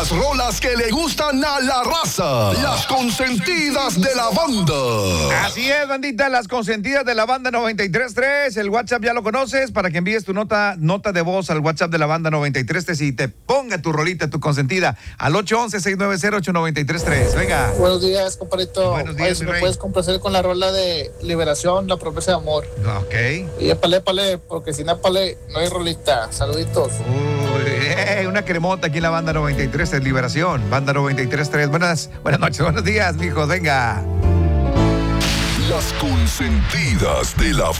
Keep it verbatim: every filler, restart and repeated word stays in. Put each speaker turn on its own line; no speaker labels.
Las rolas que le gustan a la raza. Las consentidas de la banda.
Así es, bandita, las consentidas de la banda noventa y tres punto tres. El WhatsApp ya lo conoces para que envíes tu nota, nota de voz al WhatsApp de la banda noventa y tres punto tres y te ponga tu rolita, tu consentida al ocho once, seis nueve cero, ocho nueve tres tres. Venga.
Buenos días, compadrito.
Buenos días,
Oye, si
mi
me
rey.
puedes complacer con la rola de Liberación, La Promesa de Amor.
Ok.
Y épale, épale, porque sin épale no hay rolita. Saluditos.
Uy, eh, una cremota aquí en la banda noventa y tres es Liberación. Banda noventa y tres punto tres. Buenas, buenas noches, buenos días, mijos. Venga.
Las consentidas de la